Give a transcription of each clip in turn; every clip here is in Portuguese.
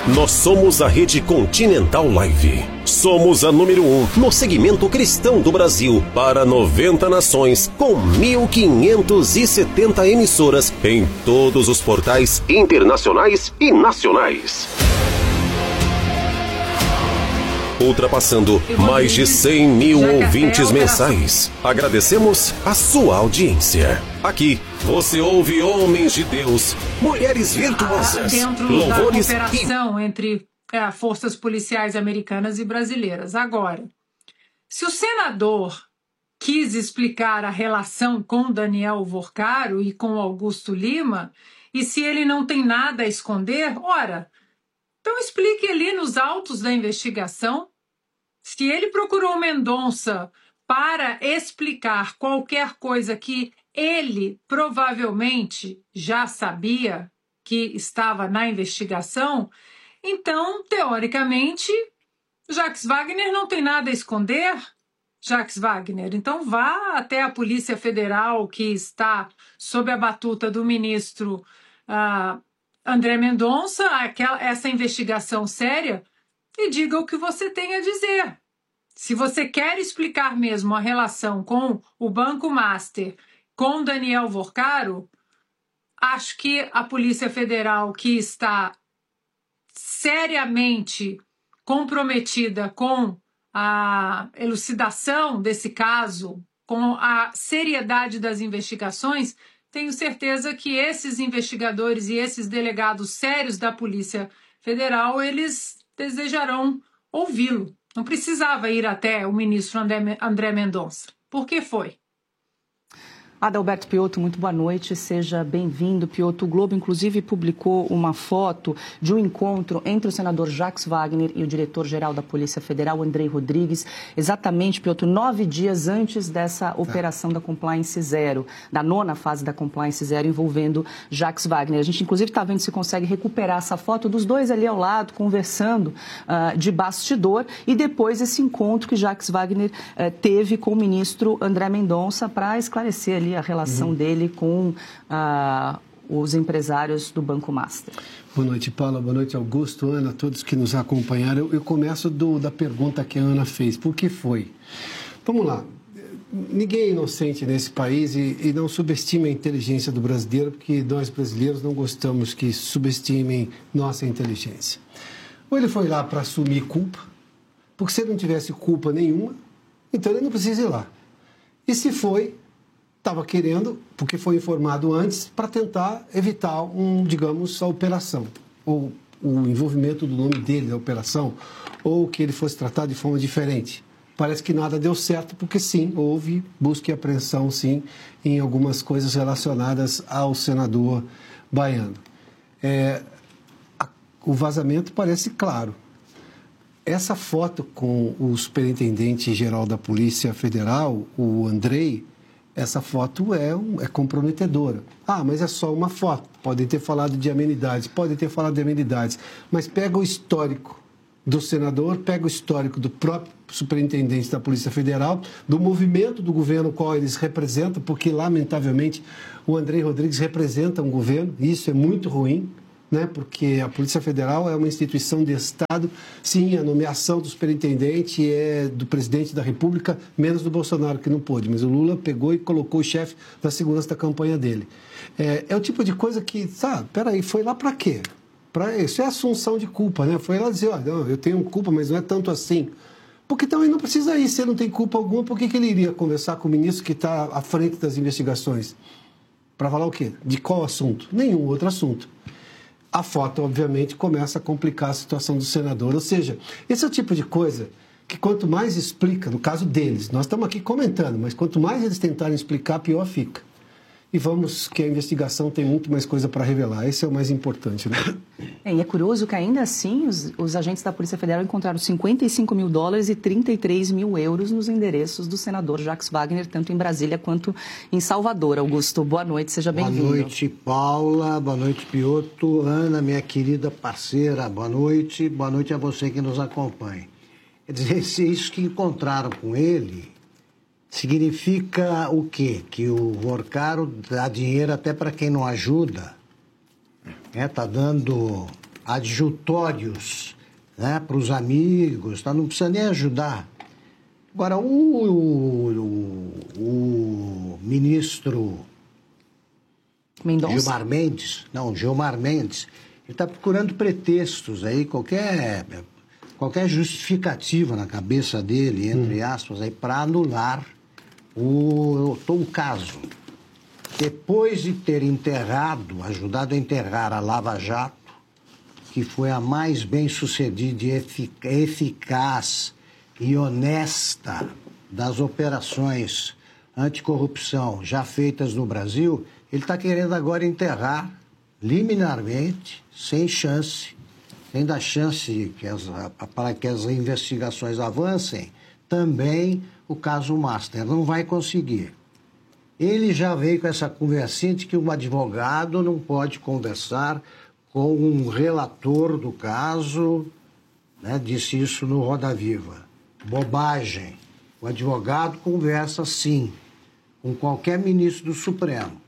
Nós somos a Rede Continental Live. Somos a número 1 no segmento cristão do Brasil para 90 nações, com 1.570 emissoras em todos os portais internacionais e nacionais. Ultrapassando mais de 100 mil ouvintes mensais. Agradecemos a sua audiência. Aqui, você ouve homens de Deus, mulheres virtuosas, dentro louvores da cooperação entre forças policiais americanas e brasileiras. Agora, se o senador quis explicar a relação com Daniel Vorcaro e com Augusto Lima, e se ele não tem nada a esconder, ora, então explique ali nos autos da investigação. Se ele procurou Mendonça para explicar qualquer coisa que ele provavelmente já sabia que estava na investigação, então, teoricamente, Jacques Wagner não tem nada a esconder. Jacques Wagner, então vá até a Polícia Federal, que está sob a batuta do ministro André Mendonça, essa investigação séria, e diga o que você tem a dizer. Se você quer explicar mesmo a relação com o Banco Master, com Daniel Vorcaro, acho que a Polícia Federal, que está seriamente comprometida com a elucidação desse caso, com a seriedade das investigações, tenho certeza que esses investigadores e esses delegados sérios da Polícia Federal, eles desejarão ouvi-lo. Não precisava ir até o ministro André Mendonça. Por que foi? Adalberto Piotto, muito boa noite, seja bem-vindo. Piotto, o Globo, inclusive, publicou uma foto de um encontro entre o senador Jacques Wagner e o diretor-geral da Polícia Federal, Andrei Rodrigues, exatamente, Piotto, 9 dias antes dessa operação da Compliance Zero, da 9ª fase da Compliance Zero, envolvendo Jacques Wagner. A gente, inclusive, está vendo se consegue recuperar essa foto dos dois ali ao lado, conversando de bastidor, e depois esse encontro que Jacques Wagner teve com o ministro André Mendonça para esclarecer ali a relação dele com os empresários do Banco Master. Boa noite, Paula. Boa noite, Augusto, Ana, todos que nos acompanharam. Eu começo da pergunta que a Ana fez. Por que foi? Vamos lá. Ninguém é inocente nesse país e não subestime a inteligência do brasileiro, porque nós brasileiros não gostamos que subestimem nossa inteligência. Ou ele foi lá para assumir culpa, porque se ele não tivesse culpa nenhuma, então ele não precisa ir lá. E se foi, estava querendo, porque foi informado antes, para tentar evitar, a operação, ou o envolvimento do nome dele na operação, ou que ele fosse tratado de forma diferente. Parece que nada deu certo, porque sim, houve busca e apreensão, sim, em algumas coisas relacionadas ao senador baiano. O vazamento parece claro. Essa foto com o superintendente-geral da Polícia Federal, o Andrei, essa foto é comprometedora. Mas é só uma foto. Podem ter falado de amenidades, mas pega o histórico do senador, pega o histórico do próprio superintendente da Polícia Federal, do movimento do governo qual eles representam, porque, lamentavelmente, o Andrei Rodrigues representa um governo, e isso é muito ruim, né? Porque a Polícia Federal é uma instituição de Estado. Sim, a nomeação do superintendente é do presidente da República, menos do Bolsonaro, que não pôde, mas o Lula pegou e colocou o chefe da segurança da campanha dele. É o tipo de coisa que, peraí, foi lá para quê? Isso é assunção de culpa, né? Foi lá dizer, não, eu tenho culpa, mas não é tanto assim. Porque também não precisa ir, se ele não tem culpa alguma, por que ele iria conversar com o ministro que está à frente das investigações? Para falar o quê? De qual assunto? Nenhum outro assunto. A foto, obviamente, começa a complicar a situação do senador. Ou seja, esse é o tipo de coisa que quanto mais explica, no caso deles, nós estamos aqui comentando, mas quanto mais eles tentarem explicar, pior fica. E vamos que a investigação tem muito mais coisa para revelar. Esse é o mais importante, né? E é curioso que ainda assim os agentes da Polícia Federal encontraram $55 mil e 33 mil euros nos endereços do senador Jacques Wagner, tanto em Brasília quanto em Salvador. Augusto, boa noite, seja bem-vindo. Boa noite, Paula, boa noite, Piotto, Ana, minha querida parceira, boa noite a você que nos acompanha. Quer dizer, se isso que encontraram com ele significa o quê? Que o Vorcaro dá dinheiro até para quem não ajuda, tá dando adjutórios, né, para os amigos, tá? Não precisa nem ajudar. Agora, o ministro Mendonça? Gilmar Mendes, ele está procurando pretextos aí, qualquer justificativa na cabeça dele, entre aspas, para anular o caso. Depois de ter ajudado a enterrar a Lava Jato, que foi a mais bem-sucedida e eficaz e honesta das operações anticorrupção já feitas no Brasil, ele está querendo agora enterrar liminarmente, sem dar chance para que as investigações avancem, também o caso Master. Não vai conseguir. Ele já veio com essa conversinha de que um advogado não pode conversar com um relator do caso, né? Disse isso no Roda Viva. Bobagem. O advogado conversa, sim, com qualquer ministro do Supremo.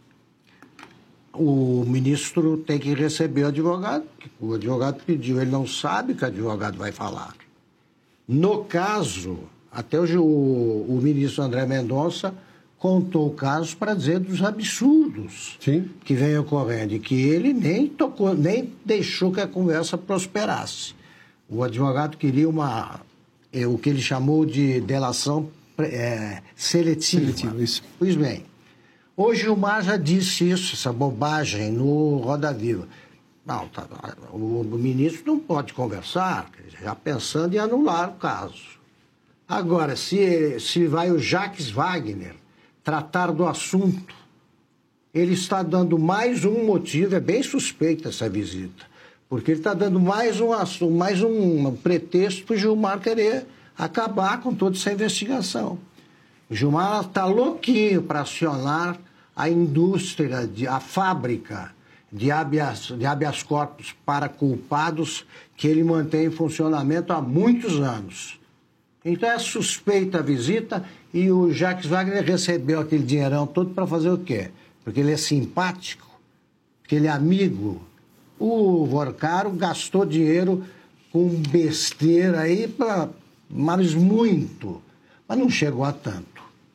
O ministro tem que receber o advogado pediu, ele não sabe o que o advogado vai falar. No caso, até hoje o ministro André Mendonça contou o caso para dizer dos absurdos que vem ocorrendo e que ele nem deixou que a conversa prosperasse. O advogado queria o que ele chamou de delação seletiva. Isso. Pois bem, hoje o Gilmar já disse isso, essa bobagem no Roda Viva. Não, o ministro não pode conversar, já pensando em anular o caso. Agora, se vai o Jacques Wagner tratar do assunto, ele está dando mais um motivo, é bem suspeita essa visita, porque ele está dando mais um pretexto para o Gilmar querer acabar com toda essa investigação. O Gilmar está louquinho para acionar a indústria, a fábrica de habeas corpus para culpados que ele mantém em funcionamento há muitos anos. Então é suspeita a visita e o Jacques Wagner recebeu aquele dinheirão todo para fazer o quê? Porque ele é simpático, porque ele é amigo. O Vorcaro gastou dinheiro com besteira aí, mas muito, mas não chegou a tanto.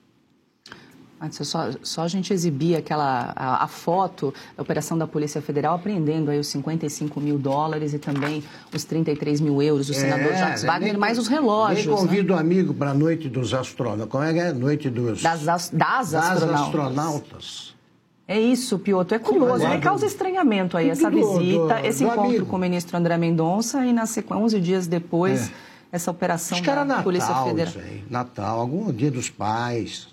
Só a gente exibir a foto da operação da Polícia Federal apreendendo aí os $55 mil e também os 33 mil euros do senador Jacques Wagner, mais os relógios. Nem convido o amigo para a noite dos astronautas. Como é que é? Noite dos... Das astronautas. É isso, Piotr. É curioso. Me causa estranhamento aí essa visita, esse encontro com o ministro André Mendonça e, na sequência, 11 dias depois, essa operação da Polícia Federal. Natal, algum dia dos pais...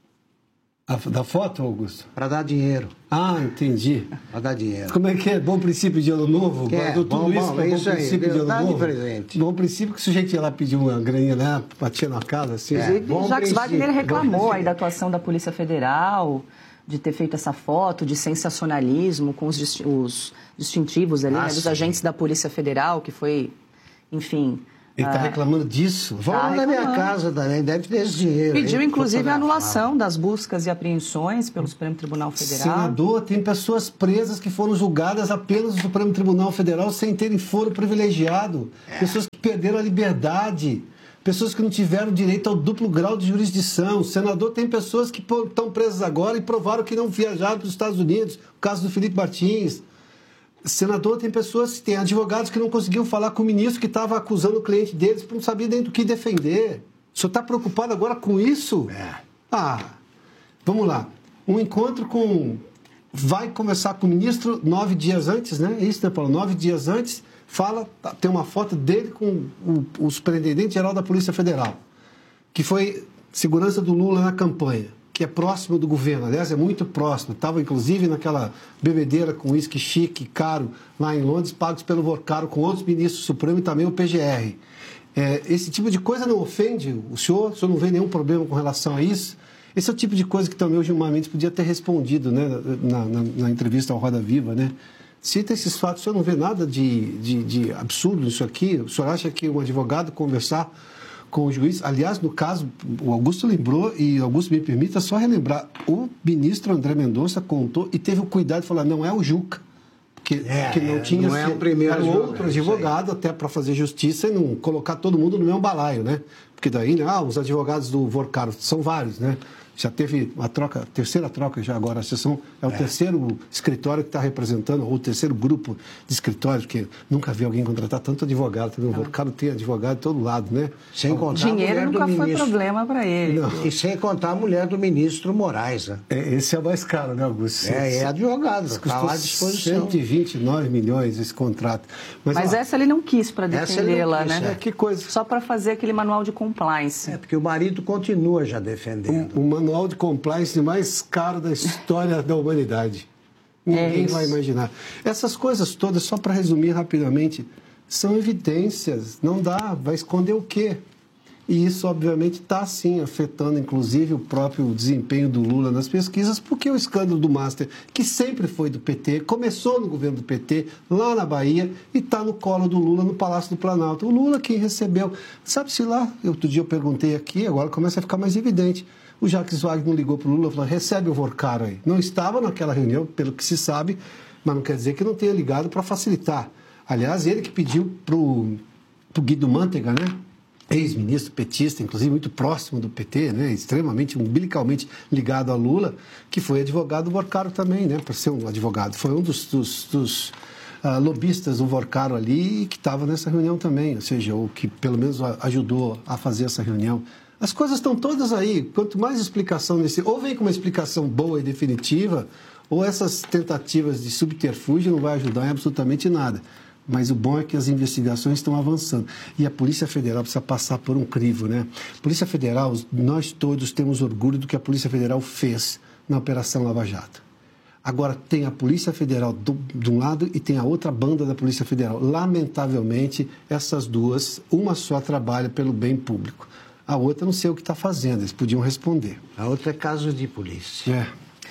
Da foto, Augusto? Para dar dinheiro. Ah, entendi. Para dar dinheiro. Como é que é? Bom princípio de ano novo? Guardou tudo isso para bom princípio de ano novo? Presente. Bom princípio que o sujeito ia lá pedir uma graninha, né? Batia na casa, assim. Jacques Wagner reclamou aí da atuação da Polícia Federal, de ter feito essa foto de sensacionalismo com os distintivos ali, dos agentes da Polícia Federal, que foi, enfim... Ele está reclamando disso? Vamos na minha casa também, deve ter esse dinheiro. Pediu, inclusive, a anulação das buscas e apreensões pelo Supremo Tribunal Federal. Senador, tem pessoas presas que foram julgadas apenas no Supremo Tribunal Federal sem terem foro privilegiado. Pessoas que perderam a liberdade. Pessoas que não tiveram direito ao duplo grau de jurisdição. Senador, tem pessoas que estão presas agora e provaram que não viajaram para os Estados Unidos. O caso do Felipe Martins. Senador, tem pessoas, tem advogados que não conseguiam falar com o ministro que estava acusando o cliente deles porque não sabia nem do que defender. O senhor está preocupado agora com isso? Vamos lá. Um encontro vai começar com o ministro 9 dias antes, né? É isso, né, Paulo? 9 dias antes, tem uma foto dele com o superintendente-geral da Polícia Federal, que foi segurança do Lula na campanha, que é próximo do governo, aliás, é muito próximo. Estava, inclusive, naquela bebedeira com uísque chique, caro, lá em Londres, pagos pelo Vorcaro, com outros ministros do Supremo e também o PGR. Esse tipo de coisa não ofende o senhor não vê nenhum problema com relação a isso? Esse é o tipo de coisa que também o Gilmar Mendes podia ter respondido, né, na entrevista ao Roda Viva, né? Cita esses fatos, o senhor não vê nada de absurdo nisso aqui? O senhor acha que um advogado conversar com o juiz... Aliás, no caso, o Augusto lembrou, e Augusto me permita só relembrar, o ministro André Mendonça contou e teve o cuidado de falar, não é o Juca, que não tinha... Não é o primeiro era outro advogado, até para fazer justiça e não colocar todo mundo no mesmo balaio, né? Porque daí, os advogados do Vorcaro são vários, né? Já teve a terceira troca já agora, a sessão é o terceiro escritório que está representando, ou o terceiro grupo de escritórios, porque nunca vi alguém contratar tanto advogado, o Vorcaro tem advogado de todo lado, né? Sem contar dinheiro nunca foi problema para ele. Não. E sem contar a mulher do ministro Moraes, né? Esse é o mais caro, né, Augusto? É advogado, está lá à disposição. 129 milhões esse contrato. Mas essa ele não quis para defendê-la, né? Que coisa. Só para fazer aquele manual de compliance. Porque o marido continua já defendendo. O manual de compliance mais caro da história da humanidade. Ninguém vai imaginar. Essas coisas todas, só para resumir rapidamente, são evidências. Não dá, vai esconder o quê? E isso, obviamente, está, sim, afetando, inclusive, o próprio desempenho do Lula nas pesquisas, porque o escândalo do Master, que sempre foi do PT, começou no governo do PT, lá na Bahia, e está no colo do Lula, no Palácio do Planalto. O Lula quem recebeu. Sabe-se lá, outro dia eu perguntei aqui, agora começa a ficar mais evidente. O Jacques Wagner ligou para o Lula e falou, recebe o Vorcaro aí. Não estava naquela reunião, pelo que se sabe, mas não quer dizer que não tenha ligado para facilitar. Aliás, ele que pediu para o Guido Mantega, né? Ex-ministro petista, inclusive muito próximo do PT, né? Extremamente, umbilicalmente ligado a Lula, que foi advogado do Vorcaro também, né? Para ser um advogado. Foi um dos lobistas do Vorcaro ali que estava nessa reunião também, ou seja, o que pelo menos ajudou a fazer essa reunião. As coisas estão todas aí. Quanto mais explicação ou vem com uma explicação boa e definitiva, ou essas tentativas de subterfúgio não vai ajudar em absolutamente nada. Mas o bom é que as investigações estão avançando. E a Polícia Federal precisa passar por um crivo, né? Polícia Federal, nós todos temos orgulho do que a Polícia Federal fez na Operação Lava Jato. Agora, tem a Polícia Federal de um lado e tem a outra banda da Polícia Federal. Lamentavelmente, essas duas, uma só trabalha pelo bem público. A outra não sei o que está fazendo, eles podiam responder. A outra é caso de polícia.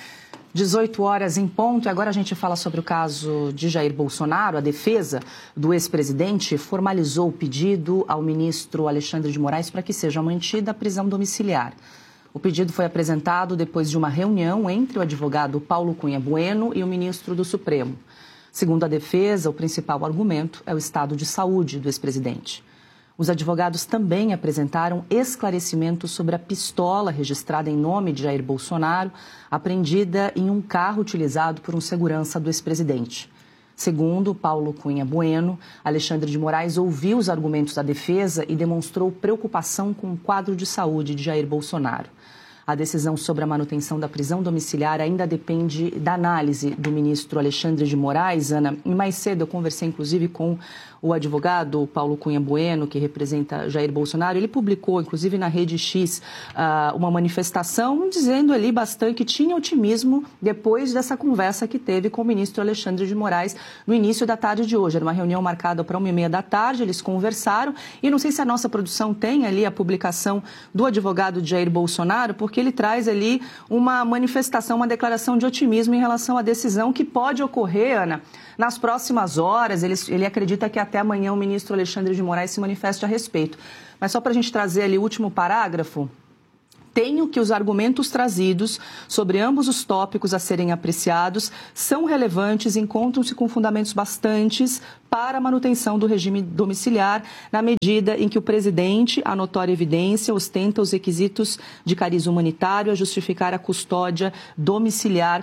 18 horas em ponto, e agora a gente fala sobre o caso de Jair Bolsonaro. A defesa do ex-presidente formalizou o pedido ao ministro Alexandre de Moraes para que seja mantida a prisão domiciliar. O pedido foi apresentado depois de uma reunião entre o advogado Paulo Cunha Bueno e o ministro do Supremo. Segundo a defesa, o principal argumento é o estado de saúde do ex-presidente. Os advogados também apresentaram esclarecimentos sobre a pistola registrada em nome de Jair Bolsonaro, apreendida em um carro utilizado por um segurança do ex-presidente. Segundo Paulo Cunha Bueno, Alexandre de Moraes ouviu os argumentos da defesa e demonstrou preocupação com o quadro de saúde de Jair Bolsonaro. A decisão sobre a manutenção da prisão domiciliar ainda depende da análise do ministro Alexandre de Moraes, Ana. E mais cedo eu conversei, inclusive, com o advogado Paulo Cunha Bueno, que representa Jair Bolsonaro. Ele publicou, inclusive, na Rede X, uma manifestação dizendo ali bastante que tinha otimismo depois dessa conversa que teve com o ministro Alexandre de Moraes no início da tarde de hoje. Era uma reunião marcada para 1h30 da tarde, eles conversaram. E não sei se a nossa produção tem ali a publicação do advogado de Jair Bolsonaro, porque ele traz ali uma manifestação, uma declaração de otimismo em relação à decisão que pode ocorrer, Ana, nas próximas horas. Ele acredita que até amanhã o ministro Alexandre de Moraes se manifeste a respeito. Mas só para a gente trazer ali o último parágrafo, tenho que os argumentos trazidos sobre ambos os tópicos a serem apreciados são relevantes e encontram-se com fundamentos bastantes para a manutenção do regime domiciliar, na medida em que o presidente, a notória evidência, ostenta os requisitos de cariz humanitário a justificar a custódia domiciliar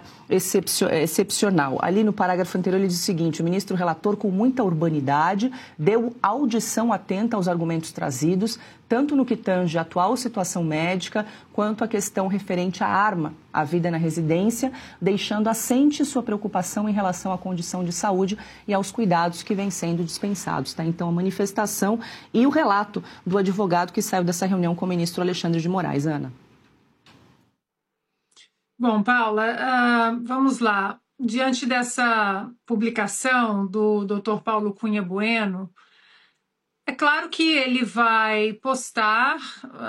excepcional. Ali no parágrafo anterior ele diz o seguinte: o ministro relator, com muita urbanidade, deu audição atenta aos argumentos trazidos, tanto no que tange à atual situação médica, quanto à questão referente à arma, à vida na residência, deixando assente sua preocupação em relação à condição de saúde e aos cuidados que vêm sendo dispensados. Tá? Então, a manifestação e o relato do advogado que saiu dessa reunião com o ministro Alexandre de Moraes. Ana. Bom, Paula, vamos lá. Diante dessa publicação do Dr. Paulo Cunha Bueno, é claro que ele vai postar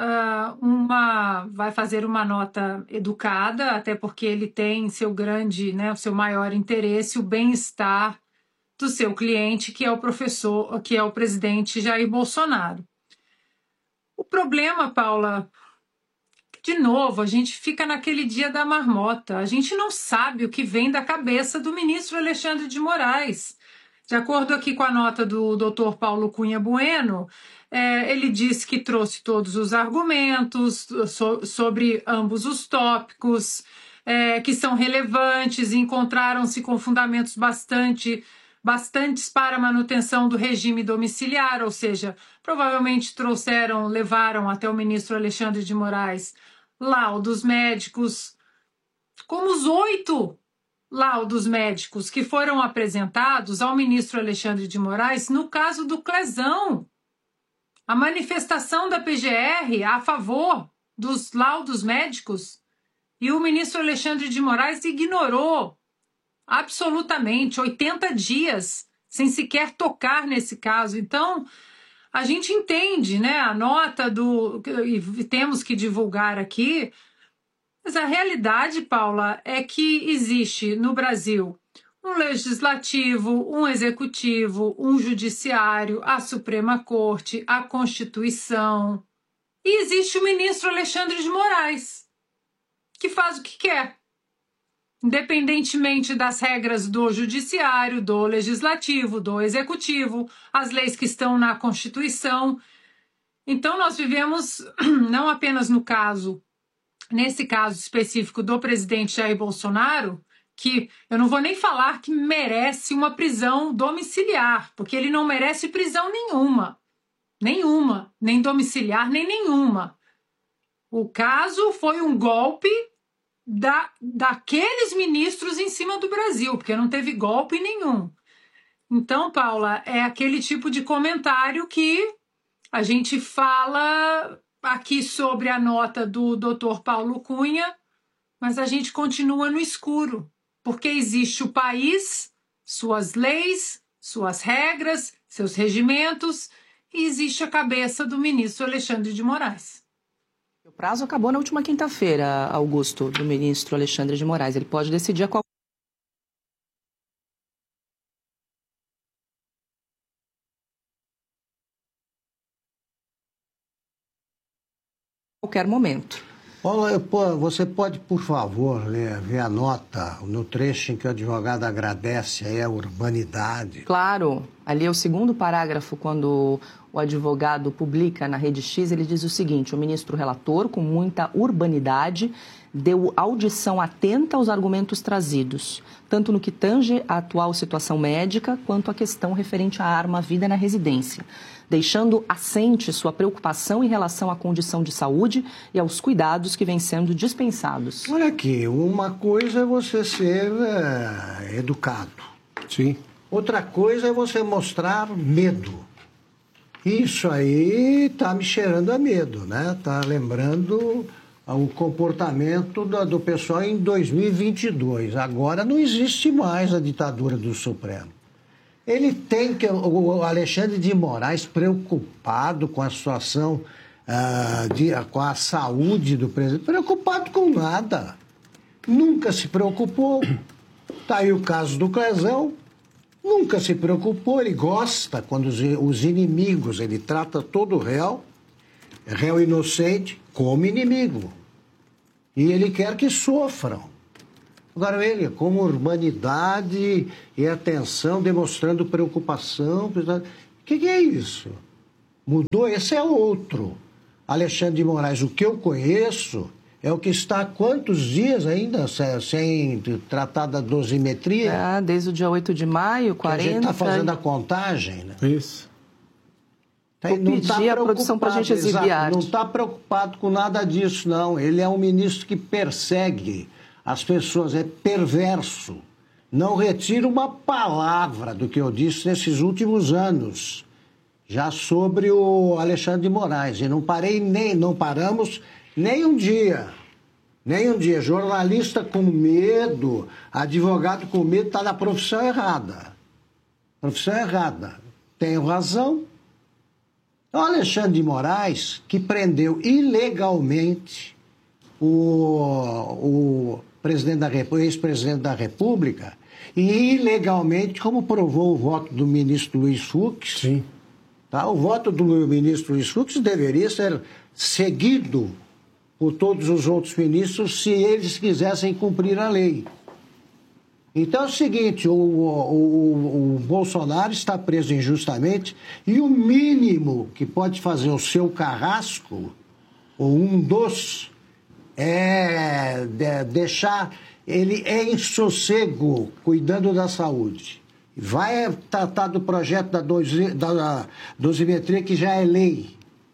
vai fazer uma nota educada, até porque ele tem seu grande, o seu maior interesse, o bem-estar do seu cliente, que é o presidente Jair Bolsonaro. O problema, Paula, de novo, a gente fica naquele dia da marmota. A gente não sabe o que vem da cabeça do ministro Alexandre de Moraes. De acordo aqui com a nota do Dr. Paulo Cunha Bueno, ele disse que trouxe todos os argumentos sobre ambos os tópicos, que são relevantes e encontraram-se com fundamentos bastantes para a manutenção do regime domiciliar, ou seja, provavelmente levaram até o ministro Alexandre de Moraes laudos médicos, como os 8 laudos médicos que foram apresentados ao ministro Alexandre de Moraes no caso do Clezão. A manifestação da PGR a favor dos laudos médicos e o ministro Alexandre de Moraes ignorou absolutamente 80 dias sem sequer tocar nesse caso. Então, a gente entende, né, a nota e temos que divulgar aqui, mas a realidade, Paula, é que existe no Brasil um legislativo, um executivo, um judiciário, a Suprema Corte, a Constituição, e existe o ministro Alexandre de Moraes, que faz o que quer, independentemente das regras do judiciário, do legislativo, do executivo, as leis que estão na Constituição. Então, nós vivemos, não apenas nesse caso específico do presidente Jair Bolsonaro, que eu não vou nem falar que merece uma prisão domiciliar, porque ele não merece prisão nenhuma, nem domiciliar, nem nenhuma. O caso foi um golpe daqueles ministros em cima do Brasil, porque não teve golpe nenhum. Então, Paula, é aquele tipo de comentário que a gente fala aqui sobre a nota do Dr. Paulo Cunha, mas a gente continua no escuro, porque existe o país, suas leis, suas regras, seus regimentos, e existe a cabeça do ministro Alexandre de Moraes. O prazo acabou na última quinta-feira, Augusto, do ministro Alexandre de Moraes. Ele pode decidir a qualquer momento. Olha, você pode, por favor, ver a nota no trecho em que o advogado agradece aí a urbanidade? Claro, ali é o segundo parágrafo, quando o advogado publica na Rede X, ele diz o seguinte: o ministro relator, com muita urbanidade, deu audição atenta aos argumentos trazidos, tanto no que tange à atual situação médica, quanto à questão referente à arma à vida na residência, deixando assente sua preocupação em relação à condição de saúde e aos cuidados que vêm sendo dispensados. Olha aqui, uma coisa é você ser educado. Sim. Outra coisa é você mostrar medo. Isso aí está me cheirando a medo, né? Está lembrando o comportamento do pessoal em 2022. Agora não existe mais a ditadura do Supremo. Ele tem que... O Alexandre de Moraes, preocupado com a situação, com a saúde do presidente, preocupado com nada. Nunca se preocupou. Está aí o caso do Clezão. Nunca se preocupou. Ele gosta quando os inimigos, ele trata todo réu inocente, como inimigo. E ele quer que sofram. Agora, ele, com urbanidade e atenção, demonstrando preocupação. O que é isso? Mudou? Esse é outro. Alexandre de Moraes, o que eu conheço, é o que está há quantos dias ainda sem tratar da dosimetria? Desde o dia 8 de maio, 40... A gente está fazendo a contagem, né? Isso. Vou pedir a produção para a gente exibir a arte. Não está preocupado com nada disso, não. Ele é um ministro que persegue as pessoas, é perverso. Não retira uma palavra do que eu disse nesses últimos anos, já sobre o Alexandre de Moraes. E não paramos nem um dia. Nem um dia. Jornalista com medo, advogado com medo, está na profissão errada. Profissão errada. Tenho razão. O Alexandre de Moraes, que prendeu ilegalmente o ex-presidente da República, e ilegalmente, como provou o voto do ministro Luiz Fux. Sim. Tá? O voto do ministro Luiz Fux deveria ser seguido por todos os outros ministros se eles quisessem cumprir a lei. Então é o seguinte, o Bolsonaro está preso injustamente e o mínimo que pode fazer o seu carrasco, ou um dos, é deixar ele em sossego, cuidando da saúde. Vai tratar do projeto da dosimetria, que já é lei.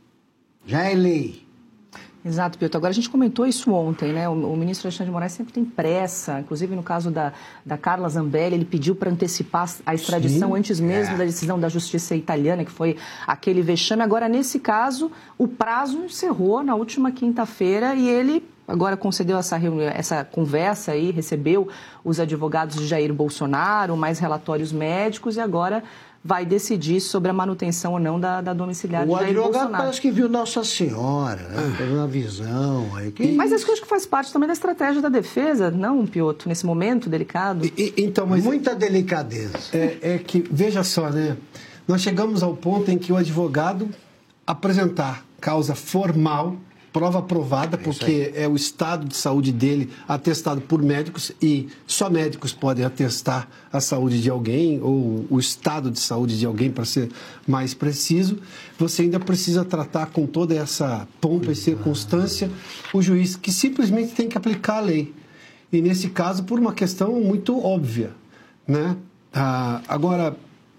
Já é lei. Exato, Piotr. Agora, a gente comentou isso ontem, né? O ministro Alexandre de Moraes sempre tem pressa, inclusive no caso da Carla Zambelli, ele pediu para antecipar a extradição antes mesmo da decisão da justiça italiana, que foi aquele vexame. Agora, nesse caso, o prazo encerrou na última quinta-feira e ele agora concedeu essa conversa aí, recebeu os advogados de Jair Bolsonaro, mais relatórios médicos e agora vai decidir sobre a manutenção ou não da domiciliar de Jair Bolsonaro. O advogado parece que viu Nossa Senhora, né? Teve uma visão aí. Mas isso acho que faz parte também da estratégia da defesa, não, Piotr, nesse momento delicado? Então, mas muita delicadeza. É que, veja só, né? Nós chegamos ao ponto em que o advogado apresentar causa formal, prova aprovada, porque é o estado de saúde dele atestado por médicos e só médicos podem atestar a saúde de alguém ou o estado de saúde de alguém, para ser mais preciso. Você ainda precisa tratar com toda essa pompa e circunstância o juiz, que simplesmente tem que aplicar a lei. E nesse caso, por uma questão muito óbvia, né? Agora,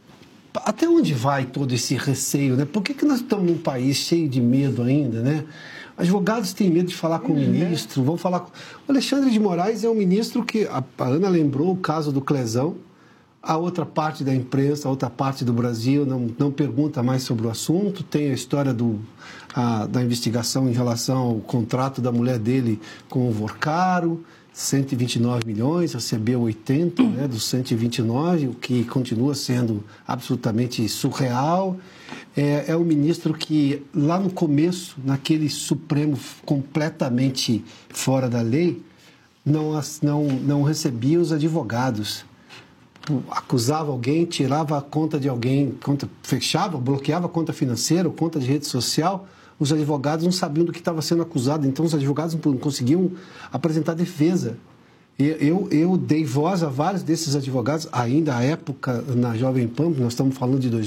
até onde vai todo esse receio, né? Por que nós estamos num país cheio de medo ainda, né? Advogados têm medo de falar com o ministro, vão falar com... O Alexandre de Moraes é um ministro que... A Ana lembrou o caso do Clezão, a outra parte da imprensa, a outra parte do Brasil não pergunta mais sobre o assunto, tem a história da investigação em relação ao contrato da mulher dele com o Vorcaro, 129 milhões, recebeu 80, né, dos 129, o que continua sendo absolutamente surreal. É um ministro que, lá no começo, naquele Supremo completamente fora da lei, não recebia os advogados. Acusava alguém, tirava a conta de alguém, fechava, bloqueava a conta financeira, conta de rede social. Os advogados não sabiam do que estava sendo acusado, então os advogados não conseguiam apresentar defesa. Eu dei voz a vários desses advogados, ainda à época, na Jovem Pan, nós estamos falando de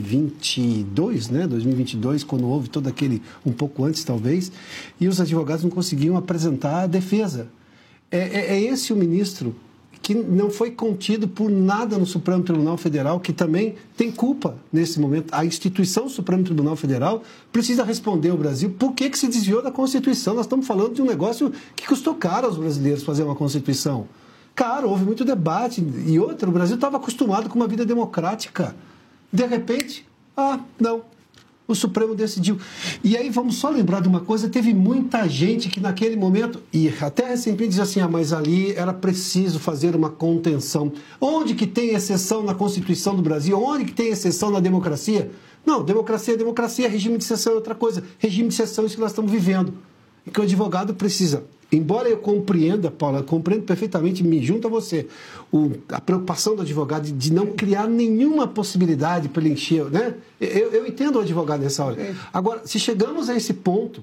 2022, né? 2022, quando houve todo aquele, um pouco antes talvez, e os advogados não conseguiam apresentar a defesa. É esse o ministro que não foi contido por nada no Supremo Tribunal Federal, que também tem culpa nesse momento. A instituição Supremo Tribunal Federal precisa responder ao Brasil por que se desviou da Constituição. Nós estamos falando de um negócio que custou caro aos brasileiros fazer uma Constituição. Caro, houve muito debate. E outra, o Brasil estava acostumado com uma vida democrática. De repente, não. O Supremo decidiu. E aí vamos só lembrar de uma coisa, teve muita gente que naquele momento, e até recentemente dizia assim, mas ali era preciso fazer uma contenção. Onde que tem exceção na Constituição do Brasil? Onde que tem exceção na democracia? Não, democracia é democracia, regime de exceção é outra coisa. Regime de exceção é isso que nós estamos vivendo. E que o advogado precisa, embora eu compreenda, Paula, compreendo perfeitamente, me junto a você, a preocupação do advogado de não criar nenhuma possibilidade para ele encher, né? Eu entendo o advogado nessa hora. Agora, se chegamos a esse ponto,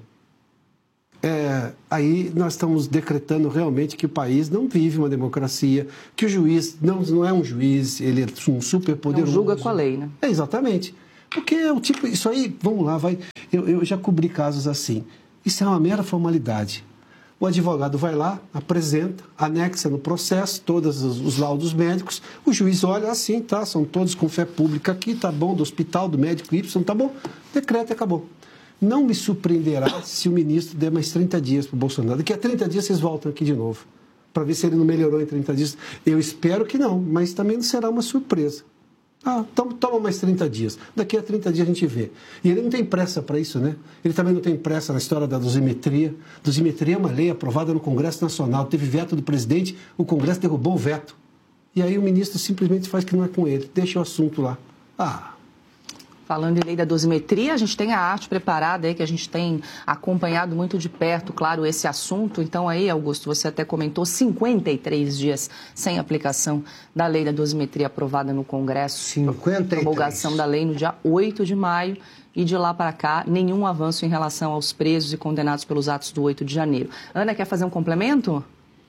aí nós estamos decretando realmente que o país não vive uma democracia, que o juiz não é um juiz, ele é um superpoderoso. Não julga com a lei, né? Exatamente. Porque é o tipo, isso aí, vamos lá, eu já cobri casos assim. Isso é uma mera formalidade. O advogado vai lá, apresenta, anexa no processo todos os laudos médicos, o juiz olha assim, tá, são todos com fé pública aqui, tá bom, do hospital, do médico Y, tá bom, decreta e acabou. Não me surpreenderá se o ministro der mais 30 dias para o Bolsonaro. Daqui a 30 dias vocês voltam aqui de novo, para ver se ele não melhorou em 30 dias. Eu espero que não, mas também não será uma surpresa. Então toma mais 30 dias. Daqui a 30 dias a gente vê. E ele não tem pressa para isso, né? Ele também não tem pressa na história da dosimetria. Dosimetria é uma lei aprovada no Congresso Nacional. Teve veto do presidente, o Congresso derrubou o veto. E aí o ministro simplesmente faz que não é com ele. Deixa o assunto lá. Falando em lei da dosimetria, a gente tem a arte preparada aí, que a gente tem acompanhado muito de perto, claro, esse assunto. Então aí, Augusto, você até comentou 53 dias sem aplicação da lei da dosimetria aprovada no Congresso. 53. Promulgação da lei no dia 8 de maio. E de lá para cá, nenhum avanço em relação aos presos e condenados pelos atos do 8 de janeiro. Ana, quer fazer um complemento?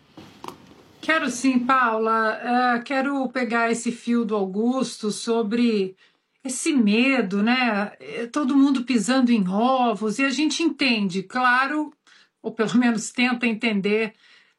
Quero sim, Paula. Quero pegar esse fio do Augusto sobre esse medo, né? Todo mundo pisando em ovos, e a gente entende, claro, ou pelo menos tenta entender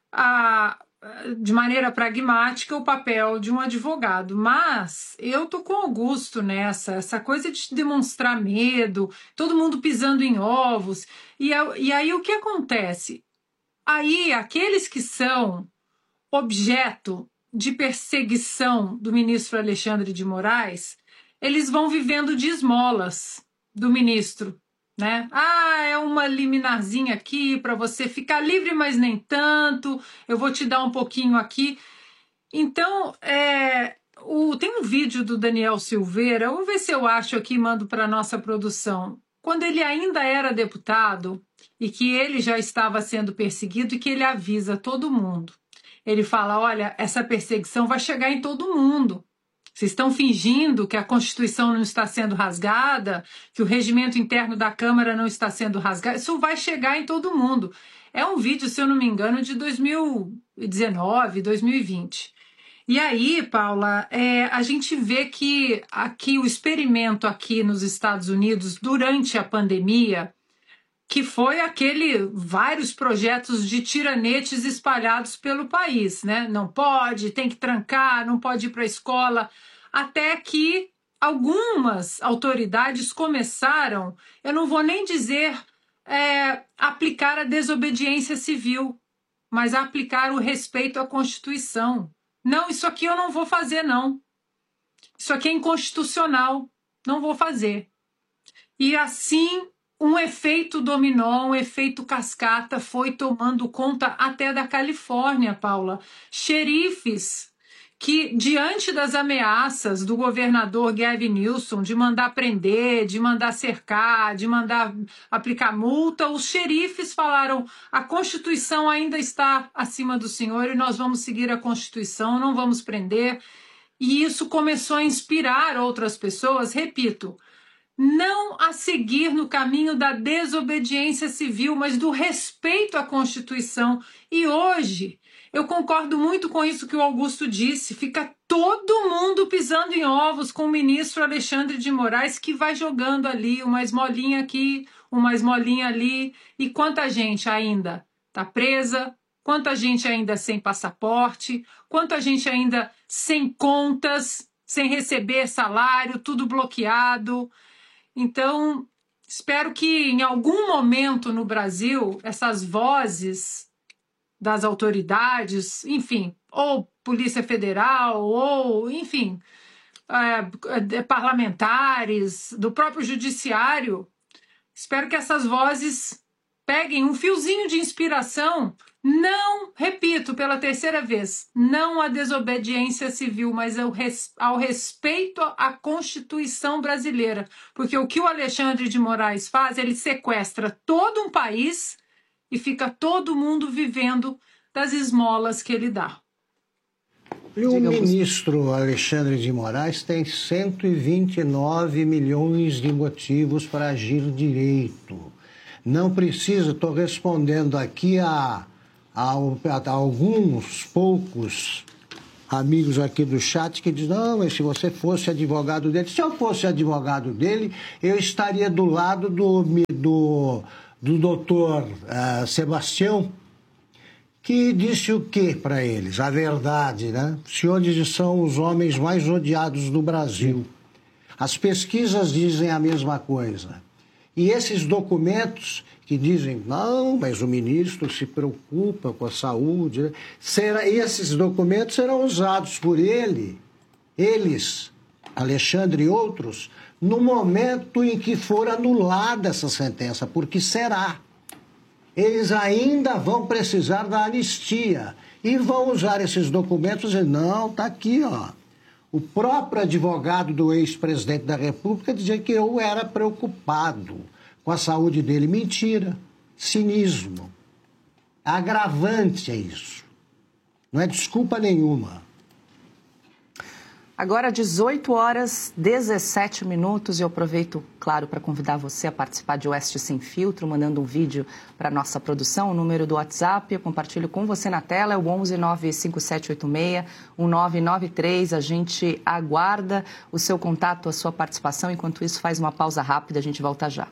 de maneira pragmática o papel de um advogado. Mas eu tô com o Augusto essa coisa de demonstrar medo, todo mundo pisando em ovos. E aí o que acontece? Aí aqueles que são objeto de perseguição do ministro Alexandre de Moraes, eles vão vivendo de esmolas do ministro, né? É uma liminarzinha aqui para você ficar livre, mas nem tanto, eu vou te dar um pouquinho aqui. Então, tem um vídeo do Daniel Silveira, vou ver se eu acho aqui e mando para a nossa produção, quando ele ainda era deputado e que ele já estava sendo perseguido e que ele avisa todo mundo. Ele fala, olha, essa perseguição vai chegar em todo mundo. Vocês estão fingindo que a Constituição não está sendo rasgada, que o regimento interno da Câmara não está sendo rasgado. Isso vai chegar em todo mundo. É um vídeo, se eu não me engano, de 2019, 2020. E aí, Paula, a gente vê que aqui o experimento aqui nos Estados Unidos, durante a pandemia, que foi vários projetos de tiranetes espalhados pelo país, né? Não pode, tem que trancar, não pode ir para a escola, até que algumas autoridades começaram, eu não vou nem dizer aplicar a desobediência civil, mas aplicar o respeito à Constituição. Não, isso aqui eu não vou fazer, não. Isso aqui é inconstitucional, não vou fazer. E assim, um efeito dominó, um efeito cascata foi tomando conta até da Califórnia, Paula. Xerifes que, diante das ameaças do governador Gavin Newsom de mandar prender, de mandar cercar, de mandar aplicar multa, os xerifes falaram: a Constituição ainda está acima do Senhor e nós vamos seguir a Constituição, não vamos prender. E isso começou a inspirar outras pessoas, repito, não a seguir no caminho da desobediência civil, mas do respeito à Constituição. E hoje, eu concordo muito com isso que o Augusto disse, fica todo mundo pisando em ovos com o ministro Alexandre de Moraes, que vai jogando ali, uma esmolinha aqui, uma esmolinha ali, e quanta gente ainda está presa, quanta gente ainda sem passaporte, quanta gente ainda sem contas, sem receber salário, tudo bloqueado. Então, espero que em algum momento no Brasil, essas vozes das autoridades, enfim, ou Polícia Federal, ou, enfim, parlamentares, do próprio Judiciário, espero que essas vozes peguem um fiozinho de inspiração, não, repito pela terceira vez, não à desobediência civil, mas ao respeito à Constituição brasileira. Porque o que o Alexandre de Moraes faz, ele sequestra todo um país e fica todo mundo vivendo das esmolas que ele dá. E o ministro Alexandre de Moraes tem 129 milhões de motivos para agir direito. Não precisa, estou respondendo aqui a alguns poucos amigos aqui do chat que dizem, não, mas se você fosse advogado dele, se eu fosse advogado dele, eu estaria do lado do doutor Sebastião, que disse o quê para eles? A verdade, né? Os senhores são os homens mais odiados do Brasil. As pesquisas dizem a mesma coisa. E esses documentos que dizem, não, mas o ministro se preocupa com a saúde, né? Esses documentos serão usados por eles, Alexandre e outros, no momento em que for anulada essa sentença, porque será. Eles ainda vão precisar da anistia e vão usar esses documentos e dizer, não, está aqui, ó. O próprio advogado do ex-presidente da República dizia que eu era preocupado com a saúde dele. Mentira, cinismo. Agravante é isso. Não é desculpa nenhuma. Agora, 18 horas, 17 minutos, e eu aproveito, claro, para convidar você a participar de Oeste Sem Filtro, mandando um vídeo para a nossa produção. O número do WhatsApp, eu compartilho com você na tela, é o 11 95786 1993. A gente aguarda o seu contato, a sua participação. Enquanto isso, faz uma pausa rápida, a gente volta já.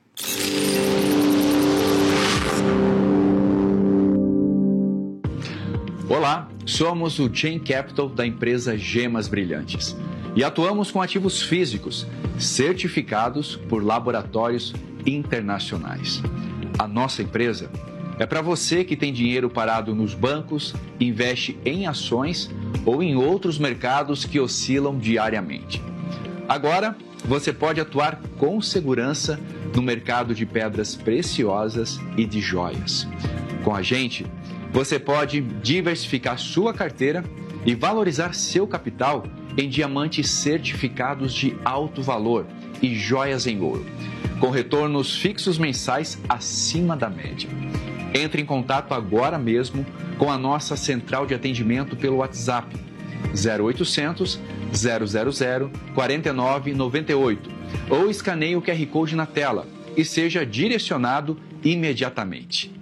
Olá, somos o Chain Capital da empresa Gemas Brilhantes e atuamos com ativos físicos certificados por laboratórios internacionais. A nossa empresa é para você que tem dinheiro parado nos bancos, investe em ações ou em outros mercados que oscilam diariamente. Agora, você pode atuar com segurança no mercado de pedras preciosas e de joias. Com a gente, você pode diversificar sua carteira e valorizar seu capital em diamantes certificados de alto valor e joias em ouro, com retornos fixos mensais acima da média. Entre em contato agora mesmo com a nossa central de atendimento pelo WhatsApp 0800 000 4998 ou escaneie o QR Code na tela e seja direcionado imediatamente.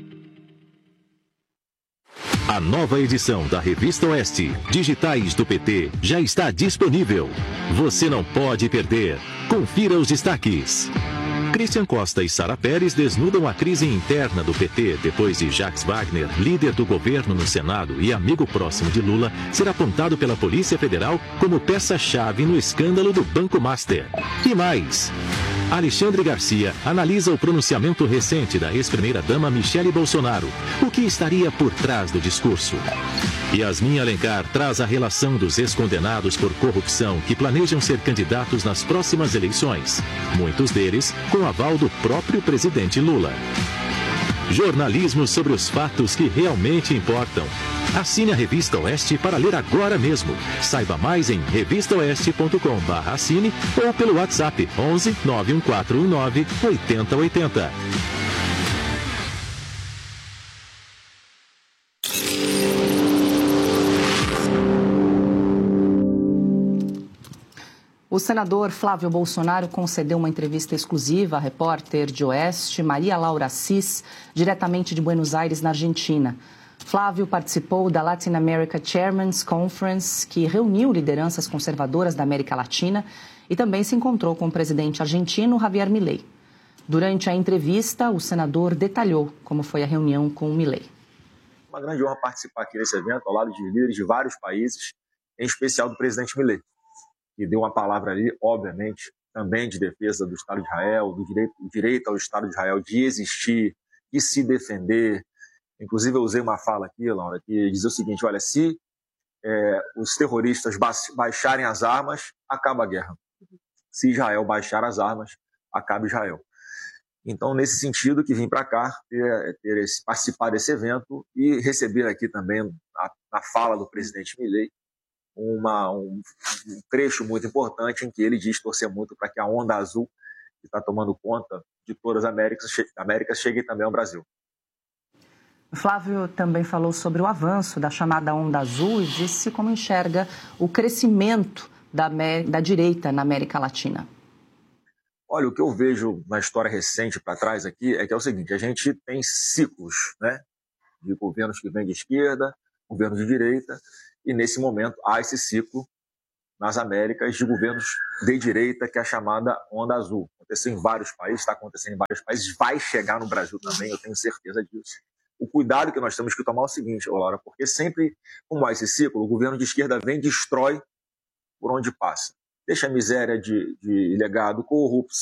A nova edição da Revista Oeste, Digitais do PT, já está disponível. Você não pode perder. Confira os destaques. Christian Costa e Sara Pérez desnudam a crise interna do PT depois de Jacques Wagner, líder do governo no Senado e amigo próximo de Lula, ser apontado pela Polícia Federal como peça-chave no escândalo do Banco Master. E mais... Alexandre Garcia analisa o pronunciamento recente da ex-primeira-dama Michele Bolsonaro. O que estaria por trás do discurso? Yasmin Alencar traz a relação dos ex-condenados por corrupção que planejam ser candidatos nas próximas eleições. Muitos deles com aval do próprio presidente Lula. Jornalismo sobre os fatos que realmente importam. Assine a Revista Oeste para ler agora mesmo. Saiba mais em revistaoeste.com/assine ou pelo WhatsApp 11 91419 8080. O senador Flávio Bolsonaro concedeu uma entrevista exclusiva à repórter de Oeste, Maria Laura Assis, diretamente de Buenos Aires, na Argentina. Flávio participou da Latin America Chairman's Conference, que reuniu lideranças conservadoras da América Latina, e também se encontrou com o presidente argentino Javier Milei. Durante a entrevista, o senador detalhou como foi a reunião com o Milei. Uma grande honra participar aqui desse evento, ao lado de líderes de vários países, em especial do presidente Milei, que deu uma palavra ali, obviamente, também de defesa do Estado de Israel, do direito ao Estado de Israel de existir e se defender. Inclusive, eu usei uma fala aqui, Laura, que dizia o seguinte: olha, se os terroristas baixarem as armas, acaba a guerra. Se Israel baixar as armas, acaba Israel. Então, nesse sentido, que vim para cá participar desse evento e receber aqui também, na fala do presidente Milei, um trecho muito importante em que ele diz torcer muito para que a onda azul, que está tomando conta de todas as Américas, chegue também ao Brasil. Flávio também falou sobre o avanço da chamada onda azul e disse como enxerga o crescimento da direita na América Latina. Olha, o que eu vejo na história recente para trás aqui é que é o seguinte: a gente tem ciclos, né, de governos que vêm de esquerda, governos de direita, e nesse momento há esse ciclo nas Américas de governos de direita, que é a chamada onda azul. Aconteceu em vários países, está acontecendo em vários países, vai chegar no Brasil também, eu tenho certeza disso. O cuidado que nós temos que tomar é o seguinte, Laura, porque sempre, como há esse ciclo, o governo de esquerda vem e destrói por onde passa. Deixa a miséria de legado, corrupção,